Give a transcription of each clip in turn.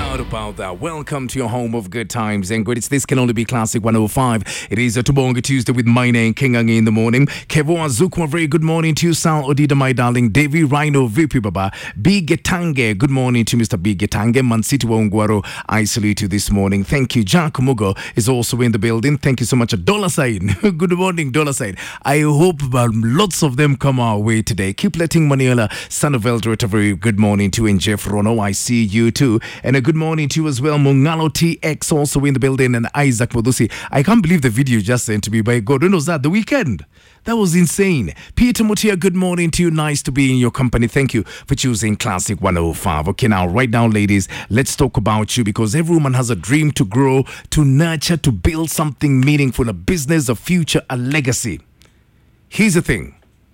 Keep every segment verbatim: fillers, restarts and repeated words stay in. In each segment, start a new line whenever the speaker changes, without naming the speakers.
doubt about that. Welcome to your home of good times and good. It's This Can Only Be Classic one oh five. It is a Tubonga Tuesday with my name, King Angi in the morning. Kevo Azukwa, very good morning to you. Sal Odida, my darling. Davy Rhino, V P Baba. B Getange, good morning to Mister B Getange. Mansiti Wongwaro, I salute you this morning. Thank you. Jack Mugo is also in the building. Thank you so much. Dollar sign. Good morning, Dollar sign. I hope um, lots of them come our way today. Keep letting Maniola, son of Eldred, a very good morning to you. And Jeff Rono, I see you too. And a good morning to you as well. Mungalo T X also in the building, and Isaac Modusi. I can't believe the video just sent to me by God. When was that? The weekend. That was insane. Peter Mutia, good morning to you. Nice to be in your company. Thank you for choosing Classic one oh five. Okay, now, right now, ladies, let's talk about you, because every woman has a dream to grow, to nurture, to build something meaningful, a business, a future, a legacy. Here's the thing.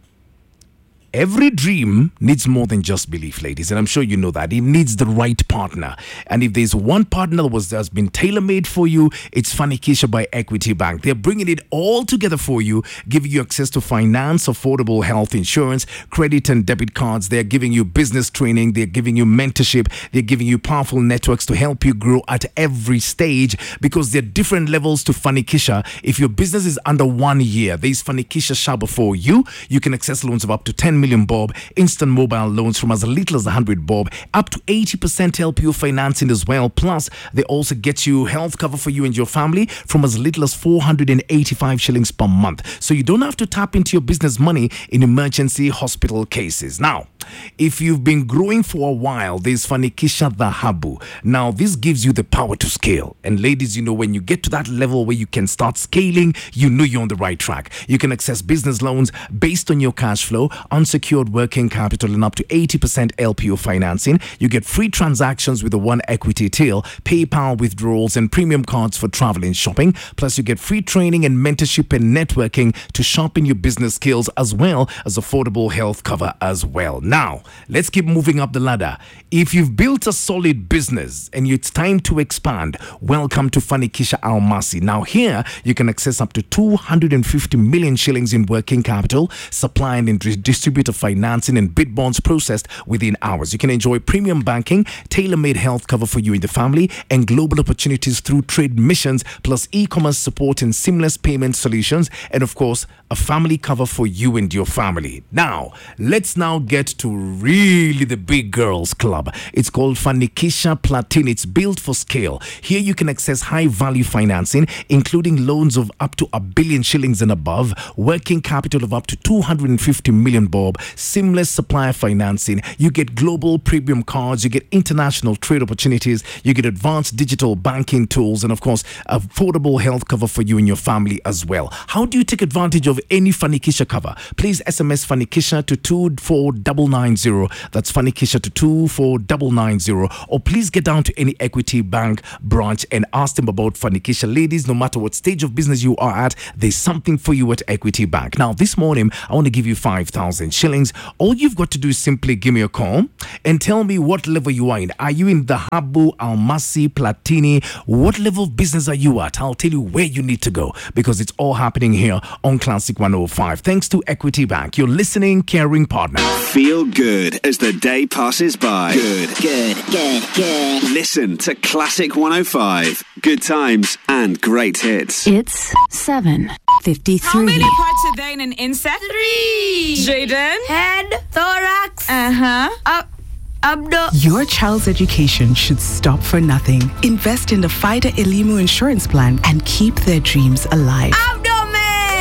Every dream needs more than just belief, ladies, and I'm sure you know that. It needs the right partner. And if there's one partner that was, has been tailor-made for you, it's Fanikisha by Equity Bank. They're bringing it all together for you, giving you access to finance, affordable health insurance, credit and debit cards. They're giving you business training. They're giving you mentorship. They're giving you powerful networks to help you grow at every stage, because there are different levels to Fanikisha. If your business is under one year, there's Fanikisha Shaba for you. You can access loans of up to ten million bob, instant mobile loans from as little as one hundred bob, up to eighty percent L P O financing as well. Plus, they also get you health cover for you and your family from as little as four hundred eighty-five shillings per month. So you don't have to tap into your business money in emergency hospital cases. Now, if you've been growing for a while, there's Fanikisha Dhahabu. Now, this gives you the power to scale. And ladies, you know, when you get to that level where you can start scaling, you know you're on the right track. You can access business loans based on your cash flow, unsecured working capital, and up to eighty percent L P O financing. You get free transactions with the One Equity Till, PayPal withdrawals, and premium cards for travel and shopping. Plus, you get free training and mentorship and networking to sharpen your business skills, as well as affordable health cover as well. Now, let's keep moving up the ladder. If you've built a solid business and it's time to expand, welcome to Fanikisha Almasi. Now, here you can access up to two hundred fifty million shillings in working capital, supply and distributor financing, and bid bonds processed within hours. You can enjoy premium banking, tailor-made health cover for you and the family, and global opportunities through trade missions, plus e-commerce support and seamless payment solutions, and of course, a family cover for you and your family. Now, let's now get to really the big girls club. It's called Fanikisha Platin. It's built for scale. Here you can access high-value financing, including loans of up to a billion shillings and above, working capital of up to two hundred fifty million bob, seamless supplier financing. You get global premium cards. You get international trade opportunities. You get advanced digital banking tools, and of course, affordable health cover for you and your family as well. How do you take advantage of any Fanikisha cover? Please S M S Fanikisha to two four nine nine zero. That's Fanikisha to two four nine nine zero. Or please get down to any Equity Bank branch and ask them about Fanikisha. Ladies, no matter what stage of business you are at, there's something for you at Equity Bank. Now, this morning, I want to give you five thousand shillings. All you've got to do is simply give me a call and tell me what level you are in. Are you in the Dhahabu, Almasi, Platini? What level of business are you at? I'll tell you where you need to go, because it's all happening here on Classic one oh five. Thanks to Equity Bank, your listening, caring partner.
Feel good as the day passes by. Good,
good, good, good.
Listen to Classic one oh five. Good times and great hits.
It's seven fifty-three.
How many parts are there in an insect?
Three.
Jaden?
Head, thorax,
Uh-huh.
up, abdo.
Your child's education should stop for nothing. Invest in the FIDA Elimu insurance plan and keep their dreams alive.
Abdomen.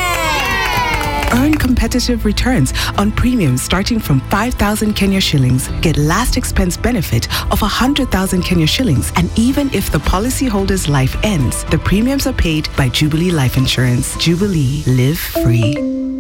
Earn competitive returns on premiums starting from five thousand Kenya shillings. Get last expense benefit of one hundred thousand Kenya shillings. And even if the policyholder's life ends, the premiums are paid by Jubilee Life Insurance. Jubilee. Live free.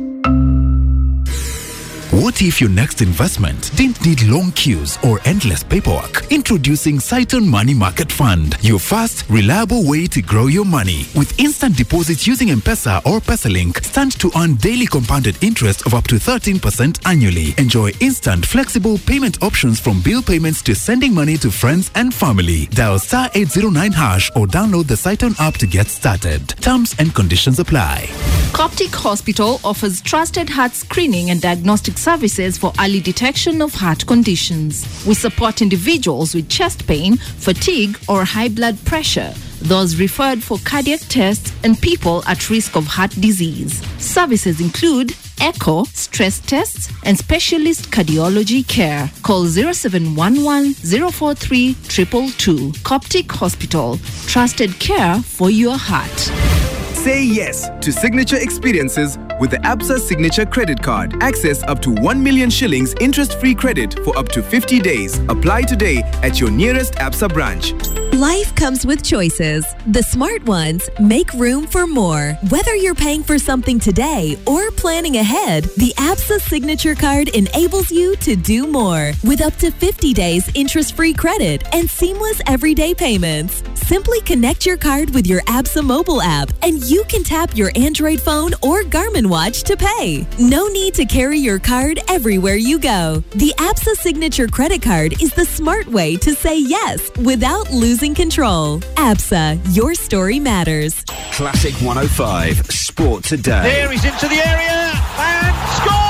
What if your next investment didn't need long queues or endless paperwork? Introducing Saiton Money Market Fund, your fast, reliable way to grow your money. With instant deposits using M-Pesa or PesaLink, stand to earn daily compounded interest of up to thirteen percent annually. Enjoy instant, flexible payment options from bill payments to sending money to friends and family. Dial star eight oh nine hash or download the Saiton app to get started. Terms and conditions apply.
Coptic Hospital offers trusted heart screening and diagnostic services services for early detection of heart conditions. We support individuals with chest pain, fatigue, or high blood pressure, those referred for cardiac tests, and people at risk of heart disease. Services include echo, stress tests, and specialist cardiology care. Call zero seven one one, zero four three, two two two. Coptic Hospital. Trusted care for your heart.
Say yes to signature experiences with the Absa Signature Credit Card. Access up to one million shillings interest-free credit for up to fifty days. Apply today at your nearest Absa branch.
Life comes with choices. The smart ones make room for more. Whether you're paying for something today or planning ahead, the Absa Signature Card enables you to do more with up to fifty days interest-free credit and seamless everyday payments. Simply connect your card with your Absa mobile app and you can tap your Android phone or Garmin watch to pay. No need to carry your card everywhere you go. The Absa Signature Credit Card is the smart way to say yes without losing control. Absa, your story matters.
Classic one oh five, Sport Today.
There he's into the area and scores!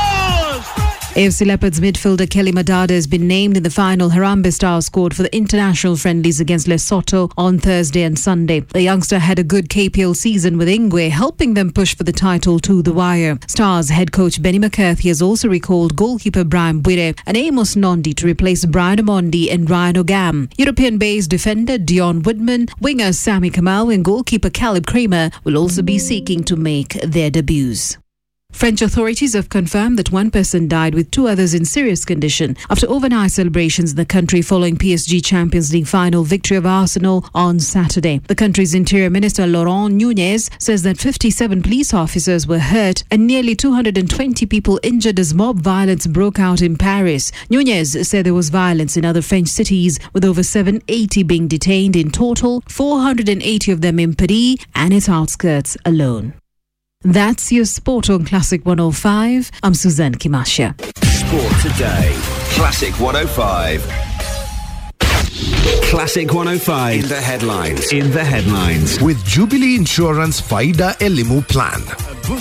A F C Leopards midfielder Kelly Madada has been named in the final Harambee Stars squad for the international friendlies against Lesotho on Thursday and Sunday. The youngster had a good K P L season with Ingwe, helping them push for the title to the wire. Stars head coach Benny McCarthy has also recalled goalkeeper Brian Bwire and Amos Nondi to replace Brian Omondi and Ryan Ogam. European-based defender Dion Woodman, winger Sammy Kamau and goalkeeper Caleb Kramer will also be seeking to make their debuts. French authorities have confirmed that one person died with two others in serious condition after overnight celebrations in the country following P S G Champions League final victory of Arsenal on Saturday. The country's Interior Minister Laurent Nunez says that fifty-seven police officers were hurt and nearly two hundred twenty people injured as mob violence broke out in Paris. Nunez said there was violence in other French cities, with over seven hundred eighty being detained in total, four hundred eighty of them in Paris and its outskirts alone. That's your sport on Classic one oh five. I'm Suzanne Kimasha.
Sport Today. Classic one oh five. Classic one oh five. In the headlines. In the headlines.
With Jubilee Insurance Faida Elimu Plan.